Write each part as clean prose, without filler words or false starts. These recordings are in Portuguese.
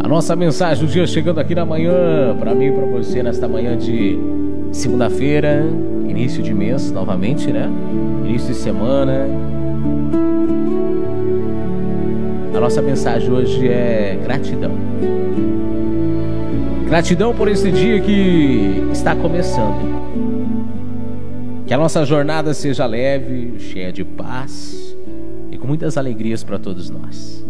nossa mensagem do dia chegando aqui na manhã, para mim e para você, nesta manhã de segunda-feira, início de mês novamente, né? Início de semana. A nossa mensagem hoje é gratidão. Gratidão por esse dia que está começando. Que a nossa jornada seja leve, cheia de paz e com muitas alegrias para todos nós.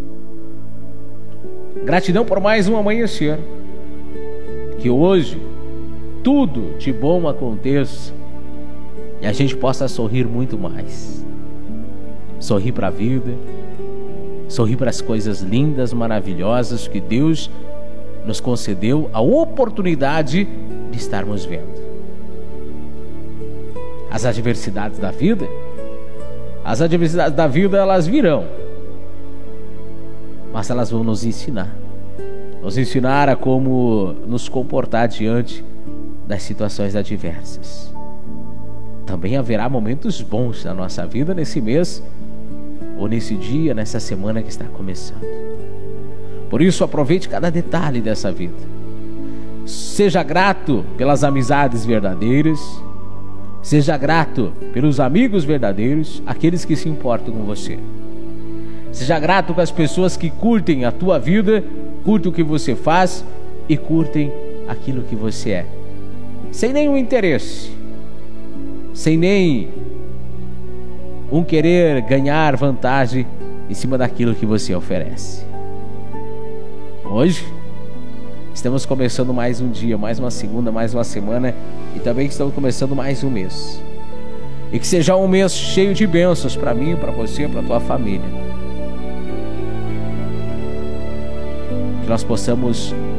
Gratidão por mais um amanhecer. Que hoje tudo de bom aconteça e a gente possa sorrir muito mais. Sorrir para a vida, sorrir para as coisas lindas, maravilhosas que Deus nos concedeu a oportunidade de estarmos vendo. As adversidades da vida, elas virão, mas elas vão nos ensinar a como nos comportar diante das situações adversas. Também haverá momentos bons na nossa vida nesse mês, ou nesse dia, nessa semana que está começando. Por isso, aproveite cada detalhe dessa vida. Seja grato pelas amizades verdadeiras. Seja grato pelos amigos verdadeiros, aqueles que se importam com você. Seja grato com as pessoas que curtem a tua vida, curtem o que você faz e curtem aquilo que você é. Sem nenhum interesse, sem nem um querer ganhar vantagem em cima daquilo que você oferece. Hoje, estamos começando mais um dia, mais uma segunda, mais uma semana e também estamos começando mais um mês. E que seja um mês cheio de bênçãos para mim, para você, para a tua família. Que nós possamos